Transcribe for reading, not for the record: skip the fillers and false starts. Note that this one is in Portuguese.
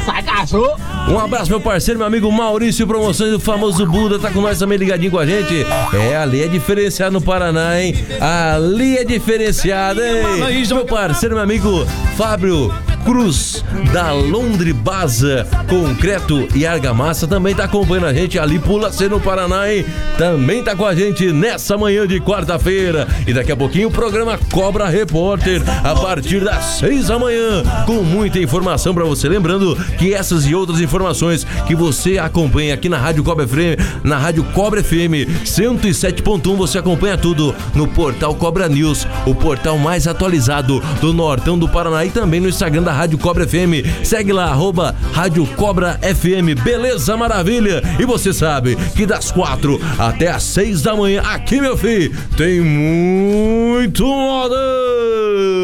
Um abraço, meu parceiro, meu amigo Maurício Promoções, do famoso Buda, tá com nós também ligadinho com a gente. Ali é diferenciado no Paraná, hein? Ali é diferenciado, hein? Meu parceiro, meu amigo Fábio Cruz, da Londribasa Concreto e Argamassa, também tá acompanhando a gente ali, Pula-se no Paraná, hein? Também tá com a gente nessa manhã de quarta-feira. E daqui a pouquinho o programa Cobra Repórter, a partir das 6 da manhã, com muita informação pra você. Lembrando que essas e outras informações que você acompanha aqui na Rádio Cobra FM, na Rádio Cobra FM 107.1, você acompanha tudo no portal Cobra News, o portal mais atualizado do Nortão do Paraná, e também no Instagram da Rádio Cobra FM. Segue lá, @Rádio Cobra FM, beleza, maravilha? E você sabe que das 4 até as 6 da manhã, aqui, meu filho, tem muito moda!